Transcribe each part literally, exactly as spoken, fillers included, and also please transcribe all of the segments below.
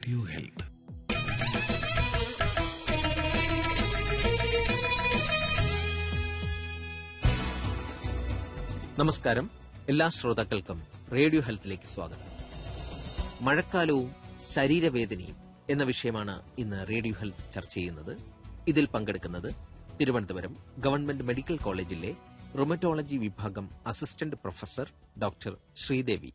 Radio health. നമസ്കാരം. എല്ലാ ശ്രോതാക്കൾക്കും റേഡിയോ ഹെൽത്തിലേക്ക് സ്വാഗതം. മഴക്കാലവും ശരീരവേദനയും എന്ന വിഷയമാണ് ഇന്ന് റേഡിയോ ഹെൽത്ത് ചർച്ച ചെയ്യുന്നത്. ഇതിൽ പങ്കെടുക്കുന്നത് തിരുവനന്തപുരം ഗവൺമെന്റ് മെഡിക്കൽ കോളേജിലെ റൊമറ്റോളജി വിഭാഗം അസിസ്റ്റന്റ് പ്രൊഫസർ ഡോക്ടർ ശ്രീദേവി.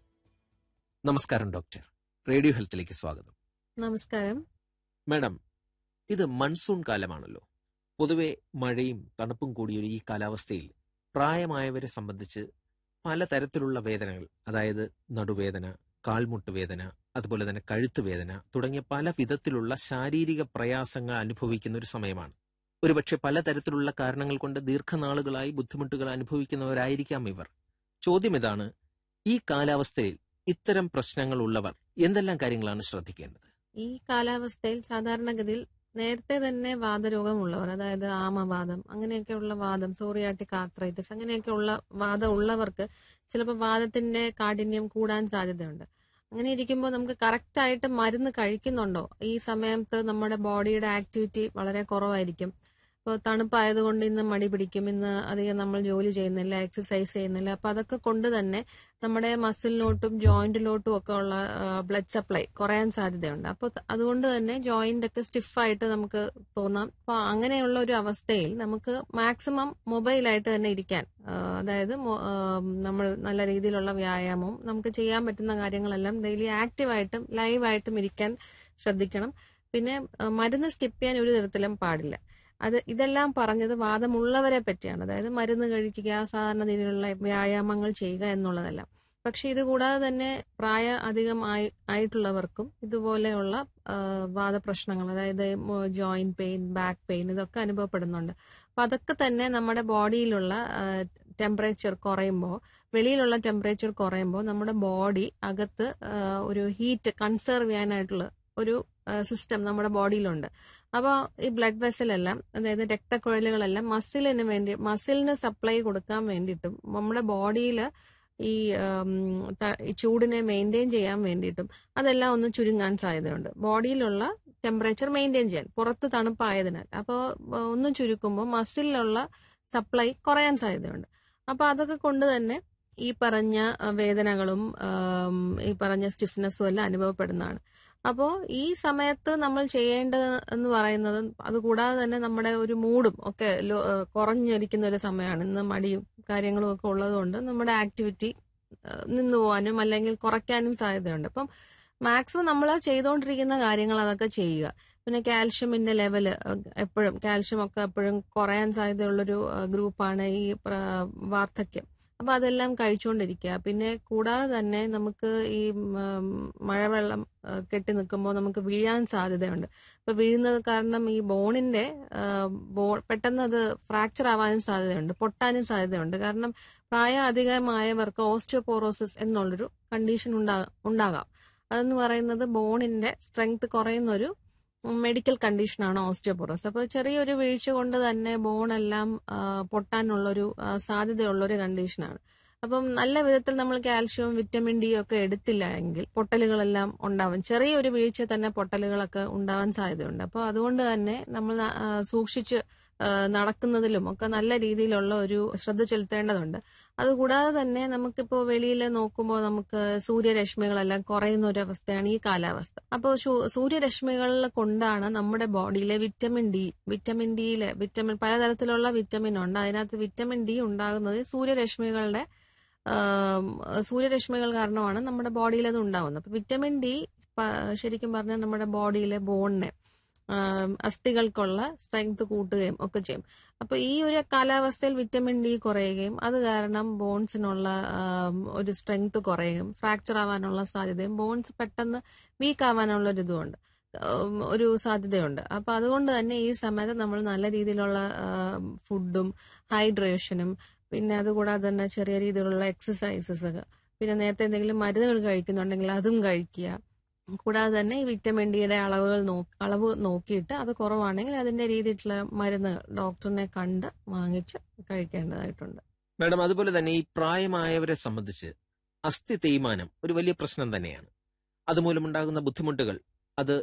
നമസ്കാരം ഡോക്ടർ. റേഡിയോ ഹെൽത്തിലേക്ക് സ്വാഗതം. നമസ്കാരം മാഡം, ഇത് മൺസൂൺ കാലമാണല്ലോ. പൊതുവെ മഴയും തണുപ്പും കൂടിയൊരു ഈ കാലാവസ്ഥയിൽ പ്രായമായവരെ സംബന്ധിച്ച് പലതരത്തിലുള്ള വേദനകൾ, അതായത് നടുവേദന, കാൽമുട്ട് വേദന, അതുപോലെ തന്നെ കഴുത്ത് വേദന തുടങ്ങിയ പല വിധത്തിലുള്ള ശാരീരിക പ്രയാസങ്ങൾ അനുഭവിക്കുന്ന ഒരു സമയമാണ്. ഒരുപക്ഷെ പലതരത്തിലുള്ള കാരണങ്ങൾ കൊണ്ട് ദീർഘനാളുകളായി ബുദ്ധിമുട്ടുകൾ അനുഭവിക്കുന്നവരായിരിക്കാം ഇവർ. ചോദ്യം ഇതാണ്, ഈ കാലാവസ്ഥയിൽ ഇത്തരം പ്രശ്നങ്ങൾ ഉള്ളവർ എന്തെല്ലാം കാര്യങ്ങളാണ് ശ്രദ്ധിക്കേണ്ടത്? ഈ കാലാവസ്ഥയിൽ സാധാരണഗതിയിൽ നേരത്തെ തന്നെ വാതരോഗമുള്ളവർ, അതായത് ആമവാദം, അങ്ങനെയൊക്കെയുള്ള വാദം, സോറിയാറ്റിക് ആർത്രൈറ്റിസ്, അങ്ങനെയൊക്കെയുള്ള വാദം ഉള്ളവർക്ക് ചിലപ്പോൾ വാദത്തിന്റെ കാഠിന്യം കൂടാൻ സാധ്യതയുണ്ട്. അങ്ങനെ ഇരിക്കുമ്പോൾ നമുക്ക് കറക്റ്റ് ആയിട്ട് മരുന്ന് കഴിക്കുന്നുണ്ടോ? ഈ സമയത്ത് നമ്മുടെ ബോഡിയുടെ ആക്ടിവിറ്റി വളരെ കുറവായിരിക്കും. ഇപ്പോൾ തണുപ്പായതുകൊണ്ട് ഇന്ന് മടി പിടിക്കും, ഇന്ന് അധികം നമ്മൾ ജോലി ചെയ്യുന്നില്ല, എക്സസൈസ് ചെയ്യുന്നില്ല. അപ്പൊ അതൊക്കെ കൊണ്ട് തന്നെ നമ്മുടെ മസിലിലോട്ടും ജോയിന്റിലോട്ടും ഒക്കെ ഉള്ള ബ്ലഡ് സപ്ലൈ കുറയാൻ സാധ്യതയുണ്ട്. അപ്പോൾ അതുകൊണ്ട് തന്നെ ജോയിന്റ് ഒക്കെ സ്റ്റിഫായിട്ട് നമുക്ക് തോന്നാം. അപ്പൊ അങ്ങനെയുള്ള ഒരു അവസ്ഥയിൽ നമുക്ക് മാക്സിമം മൊബൈലായിട്ട് തന്നെ ഇരിക്കാൻ, അതായത് നമ്മൾ നല്ല രീതിയിലുള്ള വ്യായാമവും നമുക്ക് ചെയ്യാൻ പറ്റുന്ന കാര്യങ്ങളെല്ലാം ഡെയിലി ആക്റ്റീവായിട്ടും ലൈവായിട്ടും ഇരിക്കാൻ ശ്രദ്ധിക്കണം. പിന്നെ മരുന്ന് സ്കിപ്പ് ചെയ്യാൻ ഒരു തരത്തിലും പാടില്ല. അത് ഇതെല്ലാം പറഞ്ഞത് വാദമുള്ളവരെ പറ്റിയാണ്, അതായത് മരുന്ന് കഴിക്കുക, സാധാരണ രീതിയിലുള്ള വ്യായാമങ്ങൾ ചെയ്യുക എന്നുള്ളതല്ല. പക്ഷെ ഇത് കൂടാതെ തന്നെ പ്രായ അധികം ആയി ആയിട്ടുള്ളവർക്കും ഇതുപോലെയുള്ള വാദപ്രശ്നങ്ങൾ, അതായത് ജോയിന്റ് പെയിൻ, ബാക്ക് പെയിൻ, ഇതൊക്കെ അനുഭവപ്പെടുന്നുണ്ട്. അപ്പൊ അതൊക്കെ തന്നെ നമ്മുടെ ബോഡിയിലുള്ള ടെമ്പറേച്ചർ കുറയുമ്പോൾ, വെളിയിലുള്ള ടെമ്പറേച്ചർ കുറയുമ്പോൾ നമ്മുടെ ബോഡി അകത്ത് ഒരു ഹീറ്റ് കൺസേർവ് ചെയ്യാനായിട്ടുള്ള ഒരു സിസ്റ്റം നമ്മുടെ ബോഡിയിലുണ്ട്. അപ്പോൾ ഈ ബ്ലഡ് വെസലെല്ലാം, അതായത് രക്തക്കുഴലുകളെല്ലാം മസിലിന് വേണ്ടി, മസിലിന് സപ്ലൈ കൊടുക്കാൻ വേണ്ടിയിട്ടും നമ്മുടെ ബോഡിയിൽ ഈ ചൂടിനെ മെയിൻറ്റെയിൻ ചെയ്യാൻ വേണ്ടിയിട്ടും അതെല്ലാം ഒന്ന് ചുരുങ്ങാൻ സാധ്യതയുണ്ട്. ബോഡിയിലുള്ള ടെമ്പറേച്ചർ മെയിൻറ്റെയിൻ ചെയ്യാൻ, പുറത്ത് തണുപ്പായതിനാൽ. അപ്പോൾ ഒന്ന് ചുരുക്കുമ്പോൾ മസിലിലുള്ള സപ്ലൈ കുറയാൻ സാധ്യതയുണ്ട്. അപ്പോൾ അതൊക്കെ കൊണ്ട് തന്നെ ഈ പറഞ്ഞ വേദനകളും ഈ പറഞ്ഞ സ്റ്റിഫ്നെസ്സും എല്ലാം അനുഭവപ്പെടുന്നതാണ്. അപ്പോൾ ഈ സമയത്ത് നമ്മൾ ചെയ്യേണ്ടത് എന്ന് പറയുന്നത്, അതുകൂടാതെ തന്നെ നമ്മുടെ ഒരു മൂഡും ഒക്കെ കുറഞ്ഞിരിക്കുന്ന ഒരു സമയമാണ്. ഇന്ന് മടിയും കാര്യങ്ങളും ഒക്കെ ഉള്ളതുകൊണ്ട് നമ്മുടെ ആക്ടിവിറ്റി നിന്നു പോകാനും അല്ലെങ്കിൽ കുറയ്ക്കാനും സാധ്യതയുണ്ട്. അപ്പം മാക്സിമം നമ്മൾ ചെയ്തുകൊണ്ടിരിക്കുന്ന കാര്യങ്ങൾ അതൊക്കെ ചെയ്യുക. പിന്നെ കാൽഷ്യമിന്റെ ലെവല് എപ്പോഴും, കാൽഷ്യം ഒക്കെ എപ്പോഴും കുറയാൻ സാധ്യതയുള്ളൊരു ഗ്രൂപ്പാണ് ഈ വാർദ്ധക്യം. അപ്പൊ അതെല്ലാം കഴിച്ചുകൊണ്ടിരിക്കുക. പിന്നെ കൂടാതെ തന്നെ നമുക്ക് ഈ മഴവെള്ളം കെട്ടി നിൽക്കുമ്പോൾ നമുക്ക് വീഴാൻ സാധ്യതയുണ്ട്. അപ്പൊ വീഴുന്നത് കാരണം ഈ ബോണിന്റെ ബോ പെട്ടെന്ന് അത് ഫ്രാക്ചർ ആവാനും സാധ്യതയുണ്ട്, പൊട്ടാനും സാധ്യതയുണ്ട്. കാരണം പ്രായം അധികമായവർക്ക് ഓസ്റ്റിയോപോറോസിസ് എന്നുള്ളൊരു കണ്ടീഷൻ ഉണ്ടാ ഉണ്ടാകാം അതെന്ന് പറയുന്നത് ബോണിന്റെ സ്ട്രെങ്ത് കുറയുന്ന ഒരു മെഡിക്കൽ കണ്ടീഷനാണ് ഓസ്റ്റിയോപോറോസിസ്. അപ്പോൾ ചെറിയൊരു വീഴ്ച കൊണ്ട് തന്നെ ബോണെല്ലാം പൊട്ടാനുള്ളൊരു സാധ്യതയുള്ളൊരു കണ്ടീഷനാണ്. അപ്പം നല്ല വിധത്തിൽ നമ്മൾ കാൽഷ്യവും വിറ്റമിൻ ഡി ഒക്കെ എടുത്തില്ല എങ്കിൽ പൊട്ടലുകളെല്ലാം ഉണ്ടാവും. ചെറിയൊരു വീഴ്ച തന്നെ പൊട്ടലുകളൊക്കെ ഉണ്ടാവാൻ സാധ്യതയുണ്ട്. അപ്പോൾ അതുകൊണ്ട് തന്നെ നമ്മൾ സൂക്ഷിച്ച് നടക്കുന്നതിലും ഒക്കെ നല്ല രീതിയിലുള്ള ഒരു ശ്രദ്ധ ചെലുത്തേണ്ടതുണ്ട്. അതുകൂടാതെ തന്നെ നമുക്കിപ്പോൾ വെളിയിൽ നോക്കുമ്പോൾ നമുക്ക് സൂര്യരശ്മികളെല്ലാം കുറയുന്ന ഒരു അവസ്ഥയാണ് ഈ കാലാവസ്ഥ. അപ്പോൾ സൂര്യരശ്മികൾ കൊണ്ടാണ് നമ്മുടെ ബോഡിയിലെ വിറ്റമിൻ ഡി, വിറ്റമിൻ ഡിയിലെ വിറ്റമിൻ പലതരത്തിലുള്ള വിറ്റമിൻ ഉണ്ട്. അതിനകത്ത് വിറ്റമിൻ ഡി ഉണ്ടാകുന്നത് സൂര്യരശ്മികളുടെ സൂര്യരശ്മികൾ കാരണമാണ് നമ്മുടെ ബോഡിയിൽ അത് ഉണ്ടാകുന്നത്. അപ്പൊ വിറ്റമിൻ ഡി ശരിക്കും പറഞ്ഞാൽ നമ്മുടെ ബോഡിയിലെ ബോണിനെ, അസ്ഥികൾക്കുള്ള സ്ട്രെങ്ത് കൂട്ടുകയും ഒക്കെ ചെയ്യും. അപ്പൊ ഈ ഒരു കാലാവസ്ഥയിൽ വിറ്റമിൻ ഡി കുറയുകയും അത് കാരണം ബോൺസിനുള്ള ഒരു സ്ട്രെങ്ത് കുറയുകയും ഫ്രാക്ചർ ആവാനുള്ള സാധ്യതയും ബോൺസ് പെട്ടെന്ന് വീക്ക് ആവാനുള്ള ഒരു ഇതുമുണ്ട്, ഒരു സാധ്യതയുണ്ട്. അപ്പൊ അതുകൊണ്ട് തന്നെ ഈ സമയത്ത് നമ്മൾ നല്ല രീതിയിലുള്ള ഫുഡും ഹൈഡ്രേഷനും പിന്നെ അതുകൂടാതെ തന്നെ ചെറിയ രീതിയിലുള്ള എക്സസൈസസ്, പിന്നെ നേരത്തെ എന്തെങ്കിലും മരുന്നുകൾ കഴിക്കുന്നുണ്ടെങ്കിൽ അതും കഴിക്കുക. കൂടാതെ തന്നെ ഈ വിറ്റമിൻ ഡിയുടെ അളവുകൾ അളവ് നോക്കിയിട്ട് അത് കുറവാണെങ്കിൽ അതിന്റെ രീതിയിലുള്ള മരുന്നുകൾ ഡോക്ടറിനെ കണ്ട് വാങ്ങിച്ച് കഴിക്കേണ്ടതായിട്ടുണ്ട്. മാഡം, അതുപോലെ തന്നെ ഈ പ്രായമായവരെ സംബന്ധിച്ച് അസ്ഥി തേയ്മാനം ഒരു വലിയ പ്രശ്നം തന്നെയാണ്. അതുമൂലമുണ്ടാകുന്ന ബുദ്ധിമുട്ടുകൾ അത്